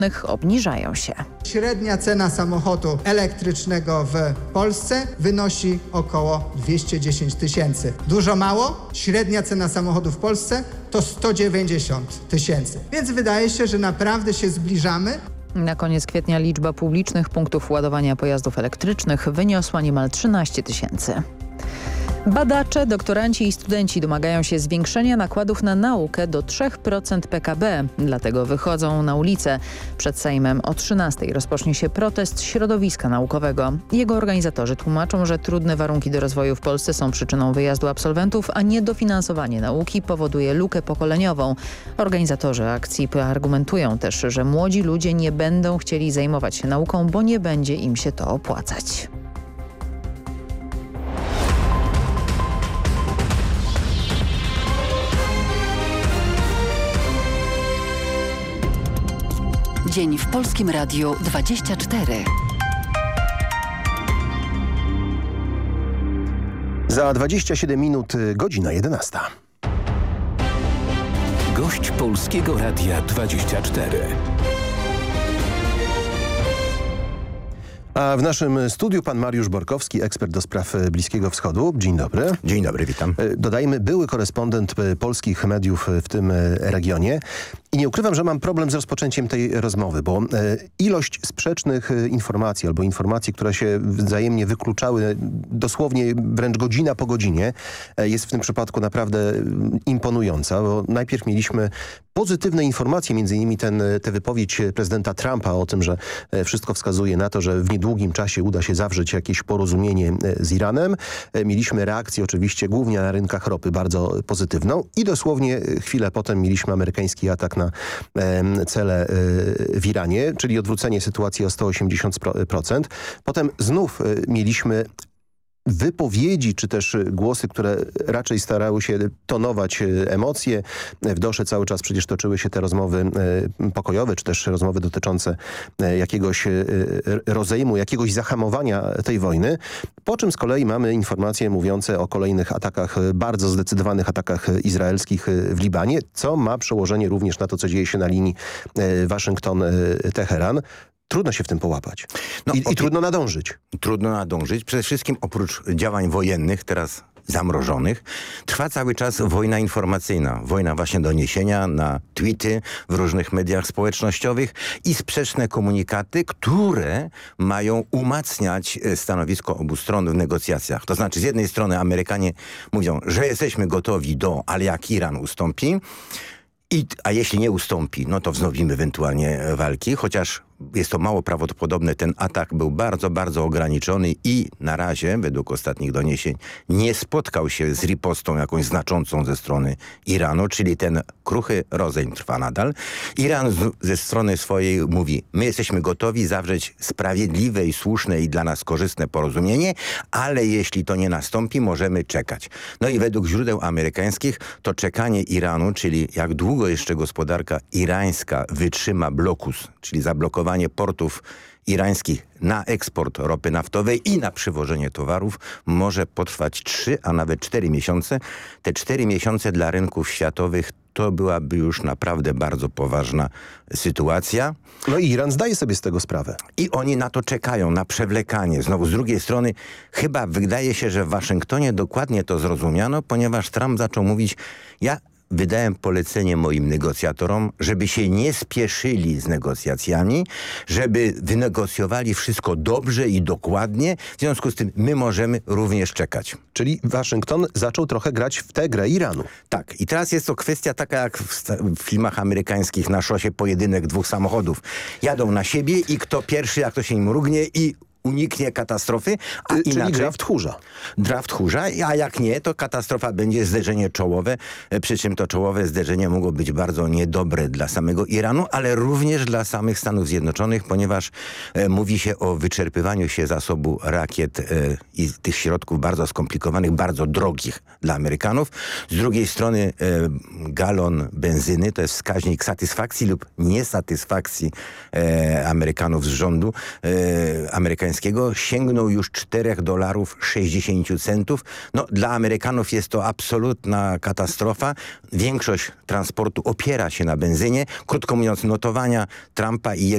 obniżają się. Średnia cena samochodu elektrycznego w Polsce wynosi około 210 tysięcy. Dużo mało? Średnia cena samochodu w Polsce to 190 tysięcy. Więc wydaje się, że naprawdę się zbliżamy. Na koniec kwietnia liczba publicznych punktów ładowania pojazdów elektrycznych wyniosła niemal 13 tysięcy. Badacze, doktoranci i studenci domagają się zwiększenia nakładów na naukę do 3% PKB. Dlatego wychodzą na ulicę. Przed Sejmem o 13:00 rozpocznie się protest środowiska naukowego. Jego organizatorzy tłumaczą, że trudne warunki do rozwoju w Polsce są przyczyną wyjazdu absolwentów, a niedofinansowanie nauki powoduje lukę pokoleniową. Organizatorzy akcji argumentują też, że młodzi ludzie nie będą chcieli zajmować się nauką, bo nie będzie im się to opłacać. Dzień w Polskim Radiu 24. Za 27 minut godzina 11. Gość Polskiego Radia 24. A w naszym studiu pan Mariusz Borkowski, ekspert do spraw Bliskiego Wschodu. Dzień dobry. Dzień dobry, witam. Dodajmy, były korespondent polskich mediów w tym regionie. I nie ukrywam, że mam problem z rozpoczęciem tej rozmowy, bo ilość sprzecznych informacji albo informacji, które się wzajemnie wykluczały dosłownie wręcz godzina po godzinie, jest w tym przypadku naprawdę imponująca, bo najpierw mieliśmy pozytywne informacje, między innymi tę wypowiedź prezydenta Trumpa o tym, że wszystko wskazuje na to, że w niedługim czasie uda się zawrzeć jakieś porozumienie z Iranem. Mieliśmy reakcję oczywiście głównie na rynkach ropy bardzo pozytywną i dosłownie chwilę potem mieliśmy amerykański atak na cele w Iranie, czyli odwrócenie sytuacji o 180%. Potem znów mieliśmy wypowiedzi, czy też głosy, które raczej starały się tonować emocje. W Dosze cały czas przecież toczyły się te rozmowy pokojowe, czy też rozmowy dotyczące jakiegoś rozejmu, jakiegoś zahamowania tej wojny. Po czym z kolei mamy informacje mówiące o kolejnych atakach, bardzo zdecydowanych atakach izraelskich w Libanie, co ma przełożenie również na to, co dzieje się na linii Waszyngton-Teheran. Trudno się w tym połapać. I trudno nadążyć. Trudno nadążyć. Przede wszystkim oprócz działań wojennych, teraz zamrożonych, trwa cały czas wojna informacyjna. Wojna właśnie doniesienia na tweety w różnych mediach społecznościowych i sprzeczne komunikaty, które mają umacniać stanowisko obu stron w negocjacjach. To znaczy z jednej strony Amerykanie mówią, że jesteśmy gotowi ale jak Iran ustąpi, a jeśli nie ustąpi, no to wznowimy ewentualnie walki, chociaż jest to mało prawdopodobne. Ten atak był bardzo, bardzo ograniczony i na razie, według ostatnich doniesień, nie spotkał się z ripostą jakąś znaczącą ze strony Iranu, czyli ten kruchy rozejm trwa nadal. Iran ze strony swojej mówi, my jesteśmy gotowi zawrzeć sprawiedliwe i słuszne i dla nas korzystne porozumienie, ale jeśli to nie nastąpi, możemy czekać. No i według źródeł amerykańskich to czekanie Iranu, czyli jak długo jeszcze gospodarka irańska wytrzyma blokus, czyli zablokowanie portów irańskich na eksport ropy naftowej i na przywożenie towarów może potrwać 3, a nawet 4 miesiące. Te 4 miesiące dla rynków światowych to byłaby już naprawdę bardzo poważna sytuacja. No i Iran zdaje sobie z tego sprawę. I oni na to czekają, na przewlekanie. Znowu z drugiej strony chyba wydaje się, że w Waszyngtonie dokładnie to zrozumiano, ponieważ Trump zaczął mówić, wydałem polecenie moim negocjatorom, żeby się nie spieszyli z negocjacjami, żeby wynegocjowali wszystko dobrze i dokładnie. W związku z tym my możemy również czekać. Czyli Waszyngton zaczął trochę grać w tę grę Iranu. Tak. I teraz jest to kwestia taka jak w filmach amerykańskich na szosie pojedynek dwóch samochodów. Jadą na siebie i kto pierwszy, jak to się im mrugnie i uniknie katastrofy, a Czyli inaczej gra w tchórza. Gra w tchórza, a jak nie, to katastrofa będzie zderzenie czołowe, przy czym to czołowe zderzenie mogło być bardzo niedobre dla samego Iranu, ale również dla samych Stanów Zjednoczonych, ponieważ mówi się o wyczerpywaniu się zasobu rakiet i tych środków bardzo skomplikowanych, bardzo drogich dla Amerykanów. Z drugiej strony galon benzyny to jest wskaźnik satysfakcji lub niesatysfakcji Amerykanów z rządu amerykańskiego, sięgnął już $4,60. No, dla Amerykanów jest to absolutna katastrofa. Większość transportu opiera się na benzynie. Krótko mówiąc, notowania Trumpa i jego